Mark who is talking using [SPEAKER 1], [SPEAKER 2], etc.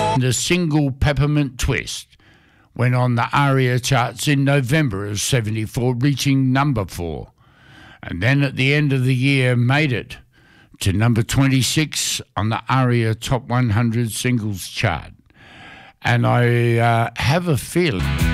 [SPEAKER 1] The single Peppermint Twist went on the ARIA charts in November of 74, reaching number 4. And then at the end of the year made it to number 26 on the ARIA Top 100 Singles chart. And I have a feeling